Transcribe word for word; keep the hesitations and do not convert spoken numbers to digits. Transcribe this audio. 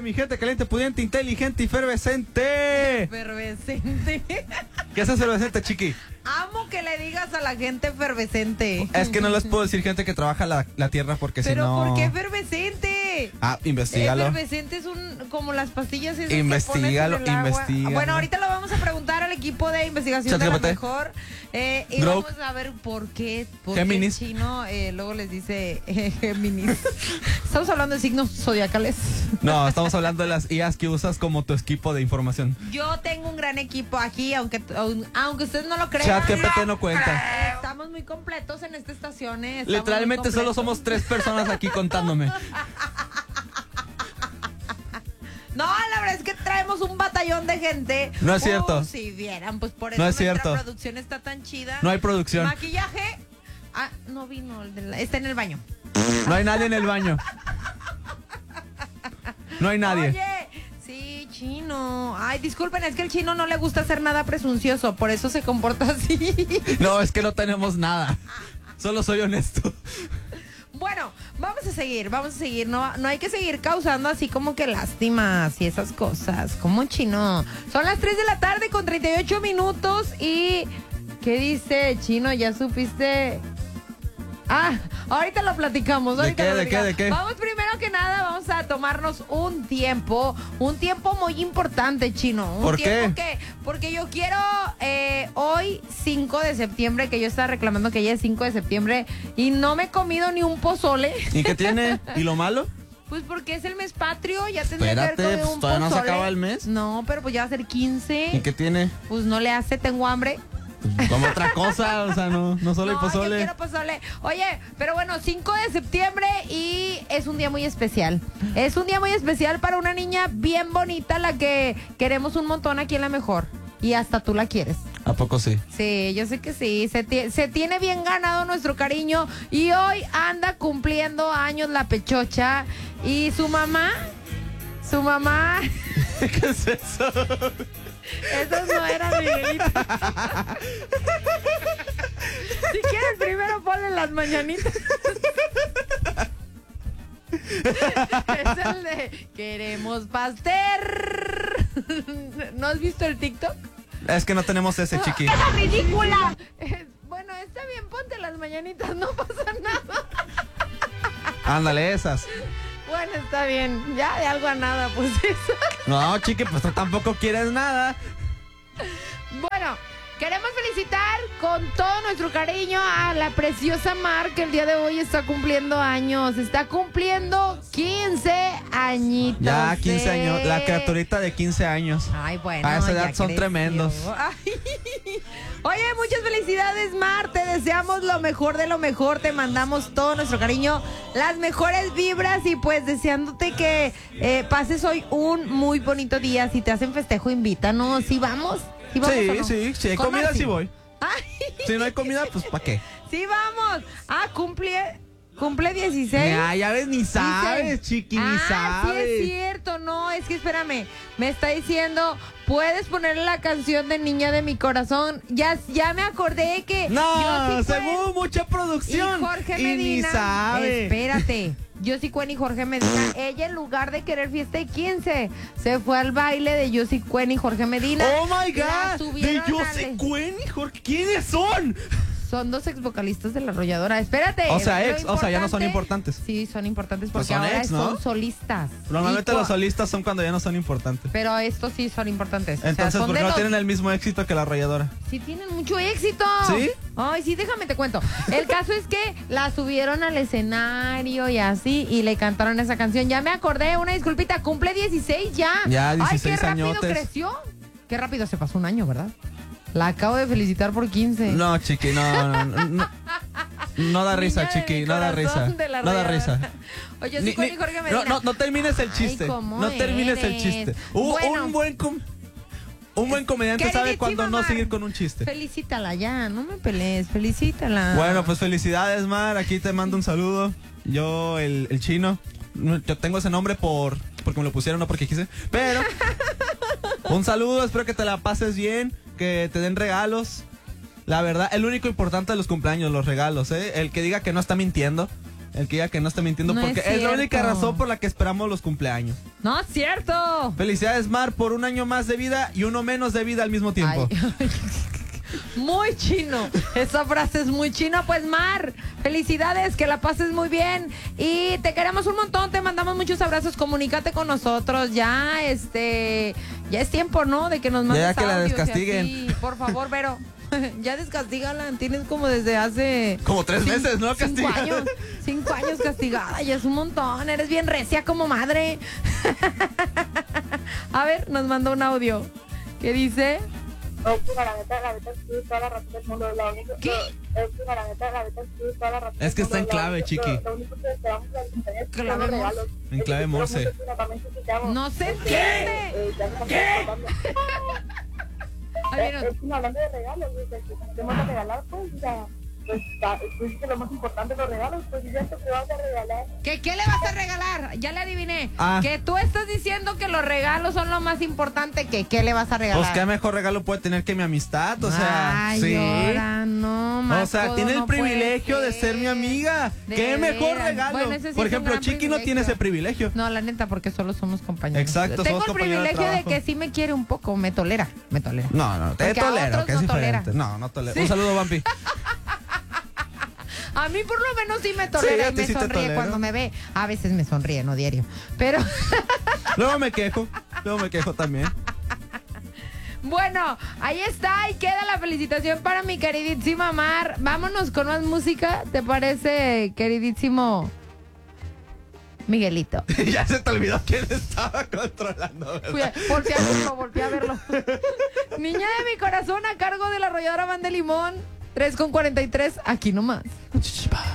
mi gente caliente, pudiente, inteligente y efervescente. Efervescente. ¿Qué es efervescente, chiqui? Amo que le digas a la gente efervescente. Es que no les puedo decir gente que trabaja la, la tierra porque si no... ¿Pero por qué efervescente? Ah, investígalo. Efervescente es un, como las pastillas esas Investígalo, que pones en el agua. investígalo. Bueno, ahorita lo vamos a preguntar al equipo de investigación de la mejor. Eh, y Grow. vamos a ver por qué, por Géminis. qué el chino eh, luego les dice eh, Géminis. Estamos hablando de signos zodiacales. No, estamos hablando de las I As que usas como tu equipo de información. Yo tengo un gran equipo aquí, aunque aunque ustedes no lo crean. ChatGPT no cuenta. Estamos muy completos en esta estación. eh, Literalmente solo somos tres personas aquí contándome. No, la verdad es que traemos un batallón de gente. No es cierto. Uh, si vieran, pues por eso No es nuestra cierto. producción está tan chida. No hay producción. Maquillaje. Ah, no vino. El de la, está en el baño. No hay nadie en el baño. No hay nadie. Oye, sí, chino. Ay, disculpen, es que al chino no le gusta hacer nada presuncioso, por eso se comporta así. No, es que no tenemos nada. Solo soy honesto. Bueno, vamos a seguir, vamos a seguir. No, no hay que seguir causando así como que lástimas y esas cosas. Como chino. Son las tres de la tarde con treinta y ocho minutos y... ¿Qué dice, chino? ¿Ya supiste? Ah, ahorita lo platicamos. ¿De Ahorita qué, lo de qué, platicamos. de qué? Vamos primero que nada, vamos a tomarnos un tiempo, un tiempo muy importante, chino. Un ¿Por tiempo qué? Que, porque yo quiero eh, hoy, cinco de septiembre, que yo estaba reclamando que ya es cinco de septiembre y no me he comido ni un pozole. ¿Y qué tiene? ¿Y lo malo? Pues porque es el mes patrio, ya tendría Espérate, que haber comido pues un todavía no se pozole. acaba el mes. No, pero pues ya va a ser quince. ¿Y qué tiene? Pues no le hace, tengo hambre. Como otra cosa, o sea, no, no solo hay No, pozole. yo quiero pozole. Oye, pero bueno, cinco de septiembre y es un día muy especial. Es un día muy especial para una niña bien bonita, la que queremos un montón aquí en La Mejor. Y hasta tú la quieres. ¿A poco sí? Sí, yo sé que sí. Se, ti- se tiene bien ganado nuestro cariño. Y hoy anda cumpliendo años la pechocha. Y su mamá, su mamá... ¿Qué es eso? Esos no eran, Miguelito. Si quieres, primero ponle las mañanitas. Es el de queremos pastel. ¿No has visto el TikTok? Es que no tenemos ese, chiqui. ¡Esa ridícula! Eh, bueno, está bien, ponte las mañanitas, no pasa nada. Ándale, esas. Bueno, está bien. Ya de algo a nada, pues eso. No, chiqui, pues tú tampoco quieres nada. Bueno, queremos felicitar con todo nuestro cariño a la preciosa Mar, que el día de hoy está cumpliendo años. Está cumpliendo quince añitos. Ya, quince eh. años. La criaturita de quince años. Ay, bueno. A esa edad ya son creció. tremendos. Ay. Oye, muchas felicidades, Mar. Te deseamos lo mejor de lo mejor. Te mandamos todo nuestro cariño, las mejores vibras y pues deseándote que eh, pases hoy un muy bonito día. Si te hacen festejo, invítanos. ¿Sí vamos? ¿Sí, vamos Sí, o no? sí, si hay Con comida, Marci. sí voy. Ay. Si no hay comida, pues ¿para qué? Sí, vamos. Ah, cumple, cumple dieciséis. Ya, ya ves, ni sabes, Dice- chiqui, ni ah, sabes. sí es cierto, no, es que espérame, me está diciendo, puedes ponerle la canción de Niña de mi Corazón. Ya, ya me acordé que No, Yossi Cuen según mucha producción. y Jorge y Medina. ni sabe. Espérate. Yossi Cuen y Jorge Medina, ella en lugar de querer fiesta y quince, se fue al baile de Yossi Cuen y Jorge Medina. Oh my La God, de subieron Yossi al- Cuen y Jorge. ¿Quiénes son? Son dos ex vocalistas de La Arrolladora. Espérate. O sea, lo ex, o sea, ya no son importante- importantes. Sí, son importantes porque Pues son ahora ex, ¿no? son solistas. Normalmente Y co- los solistas son cuando ya no son importantes. Pero estos sí son importantes. O sea, Entonces, son ¿por de qué no los- tienen el mismo éxito que la arrolladora? Sí tienen mucho éxito. ¿Sí? Ay, sí, déjame te cuento. El caso es que la subieron al escenario y así, y le cantaron esa canción. Ya me acordé, una disculpita, cumple dieciséis ya. Ya, Ay, dieciséis qué rápido añotes. creció. Qué rápido se pasó un año, ¿verdad? La acabo de felicitar por quince. No, chiqui, no, no, no. No, no da risa, Niña de chiqui, mi no da corazón risa. de la No da Arrolladora. risa. Oye, Ni- sí, con ni- Jorge no, Medina. no, no termines el Ay, chiste. ¿cómo No termines el eres? chiste. Un, Bueno. un buen com- un buen comediante sabe Queridísima cuándo no Mar, seguir con un chiste. Felicítala ya, no me pelees, felicítala. Bueno, pues felicidades, Mar. Aquí te mando un saludo. Yo, el, el chino. No, yo tengo ese nombre por porque me lo pusieron, no porque quise. Pero un saludo, espero que te la pases bien, que te den regalos. La verdad, el único importante de los cumpleaños, los regalos, ¿eh? El que diga que no está mintiendo. El que diga que no está mintiendo, No porque es es, la única cierto. razón por la que esperamos los cumpleaños. No es cierto. Felicidades, Mar, por un año más de vida y uno menos de vida al mismo tiempo. Ay. Muy chino. Esa frase es muy chino. Pues Mar, felicidades, que la pases muy bien. Y te queremos un montón, te mandamos muchos abrazos. Comunícate con nosotros. Ya, este, ya es tiempo, ¿no? De que nos mandes Ya que la audios y descastiguen. así. Por favor, Vero. Ya descastígala. Tienes como desde hace Como tres cin- meses, ¿no? Cinco Castigada. años. Cinco años castigada. Ya es un montón. Eres bien recia como madre. A ver, nos mandó un audio. ¿Qué dice? Es que la neta, la neta, sí, toda la razón del mundo. La única, ¿Qué? Es que la neta, la neta, sí, toda la razón Es que del está en mundo. clave, Lo- chiqui. Lo, lo único que esperamos de la compañía es que Clave son los Morse. regalos. En Es clave que Morse. quiero mucho, Chino, también te escuchamos. No se Este, entiende. eh, ya nos estamos acordando. Ay, Eh, mira. Es que hablando de regalos, pues, ¿qué vas a regalar? Pues, ya, pues, ta- pues, dice que lo más importante los regalos, pues, y ya esto que vas a regalar. ¿Qué, ¿Qué le vas a regalar? Ya le adiviné. Ah. Que tú estás diciendo que los regalos son lo más importante. Que ¿Qué le vas a regalar? Pues qué mejor regalo puede tener que mi amistad, o sea, Ay, sí. ahora no, O sea, Macodo, tiene el no puede privilegio de ser mi amiga. De Qué mejor veras. regalo. Bueno, ese sí Por es un ejemplo, gran Chiqui no privilegio. tiene ese privilegio. No, la neta, porque solo somos compañeros. Exacto, Tengo somos el compañeros de privilegio de, trabajo. que sí me quiere un poco, me tolera, me tolera. No, no, te Porque a tolero, otros que es no tolera. diferente. No, no tolero. Sí. Un saludo, Vampi. A mí por lo menos sí me tolera Sí, a y ti me sí te sonríe tolero. cuando me ve. A veces me sonríe, no diario. Pero Luego me quejo. Luego me quejo también. bueno, ahí está y queda la felicitación para mi queridísima Mar. Vámonos con más música, ¿te parece, queridísimo Miguelito? Ya se te olvidó quién estaba controlando, Fui a- ¿verdad? Volteé a verlo, volteé a verlo. Niña de mi corazón a cargo de la arrolladora Van de Limón. tres con cuarenta y tres, aquí nomás. Chichipa.